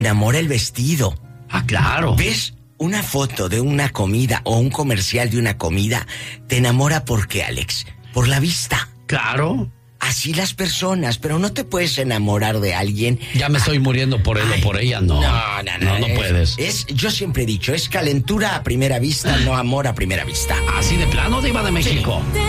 enamora el vestido. Ah, claro. ¿Ves una foto de una comida o un comercial de una comida? Te enamora, ¿por qué, Alex? Por la vista. Claro. Así las personas, pero no te puedes enamorar de alguien. Ya me estoy muriendo por él o por ella, no. No puedes. Yo siempre he dicho, es calentura a primera vista, no amor a primera vista. Así de plano, Diva de México. Sí.